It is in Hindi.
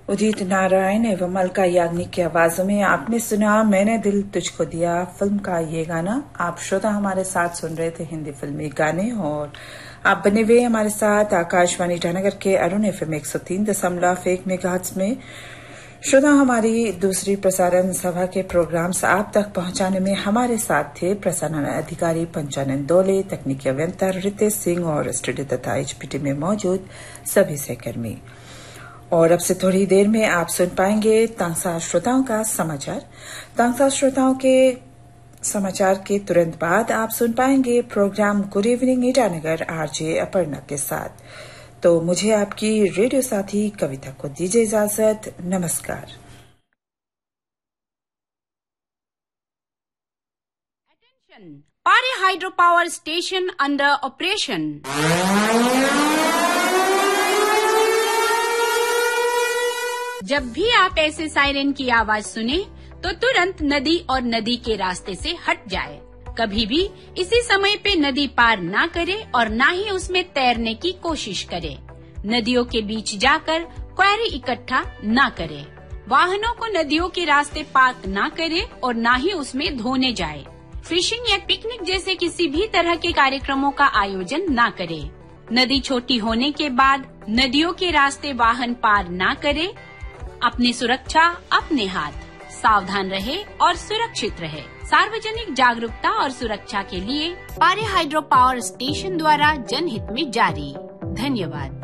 उदित नारायण एवं अलका याग्निक की आवाजों में आपने सुना मैंने दिल तुझको दिया फिल्म का ये गाना। आप श्रोता हमारे साथ सुन रहे थे हिंदी फिल्मी गाने और आप बने हुए हमारे साथ आकाशवाणी ईटानगर के अरुण एफएम 103.1 मेगाहर्ट्ज में। श्रोता हमारी दूसरी प्रसारण सभा के प्रोग्राम्स आप तक पहुंचाने में हमारे साथ थे प्रसारण अधिकारी पंचानन दोले, तकनीकी अभियंता रितेश सिंह और स्टूडियो तथा एचपीटी में मौजूद सभी सहकर्मी। और अब से थोड़ी देर में आप सुन पाएंगे तांसा श्रोताओं का समाचार। तांसा श्रोताओं के समाचार के तुरंत बाद आप सुन पाएंगे programme good evening Itanagar RJ Aparna के साथ। तो मुझे आपकी रेडियो साथी कविता को दीजिए इजाजत। नमस्कार। Attention! Pari hydropower station under operation. जब भी आप ऐसे सायरन की आवाज सुने तो तुरंत नदी और नदी के रास्ते से हट जाए। कभी भी इसी समय पे नदी पार ना करे और ना ही उसमें तैरने की कोशिश करे। नदियों के बीच जाकर क्वेरी इकट्ठा ना करे। वाहनों को नदियों के रास्ते पार्क ना करे और ना ही उसमें धोने जाए। फिशिंग या पिकनिक जैसे किसी भी तरह के कार्यक्रमों का आयोजन ना करे। नदी छोटी होने के बाद नदियों के रास्ते वाहन पार ना करे। अपनी सुरक्षा अपने हाथ। सावधान रहे और सुरक्षित रहे। सार्वजनिक जागरूकता और सुरक्षा के लिए पारी हाइड्रो पावर स्टेशन द्वारा जनहित में जारी। धन्यवाद।